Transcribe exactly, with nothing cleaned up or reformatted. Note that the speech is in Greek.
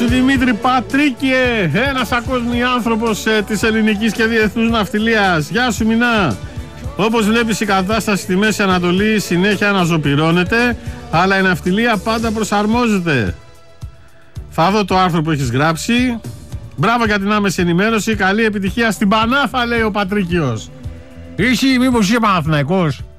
σου Δημήτρη Πατρίκιε, ένας ακόσμη άνθρωπος ε, της ελληνικής και διεθνούς ναυτιλίας. Γεια σου Μινά. Όπως βλέπεις η κατάσταση στη Μέση Ανατολή συνέχεια αναζωπυρώνεται, αλλά η ναυτιλία πάντα προσαρμόζεται. Θα δω το άρθρο που έχεις γράψει. Μπράβο για την άμεση ενημέρωση. Καλή επιτυχία στην Πανάθα, λέει ο Πατρίκιος. Εσύ μήπως είσαι Παναθηναϊκός?